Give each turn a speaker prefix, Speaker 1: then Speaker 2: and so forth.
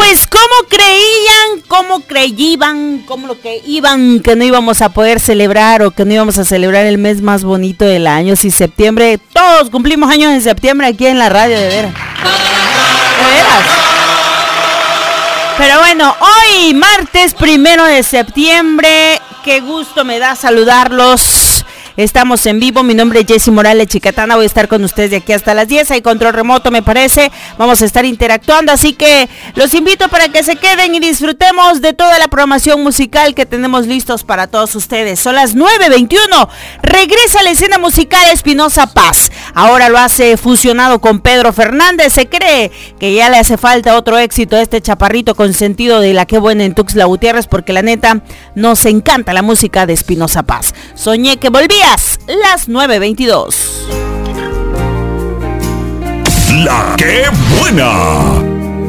Speaker 1: Pues cómo creían que no íbamos a poder celebrar o que no íbamos a celebrar el mes más bonito del año, si septiembre, todos cumplimos años en septiembre aquí en la radio, de veras. Pero bueno, hoy martes 1 de septiembre, qué gusto me da saludarlos. Estamos en vivo, mi nombre es Jessy Morales Chicatana, voy a estar con ustedes de aquí hasta las 10, hay control remoto me parece, vamos a estar interactuando, así que los invito para que se queden y disfrutemos de toda la programación musical que tenemos listos para todos ustedes. Son las 9:21, regresa a la escena musical Espinoza Paz, ahora lo hace fusionado con Pedro Fernández, se cree que ya le hace falta otro éxito a este chaparrito consentido de la que buena en Tuxtla Gutiérrez, porque la neta nos encanta la música de Espinoza Paz. Soñé que volvía. Las 9:22.
Speaker 2: La que buena.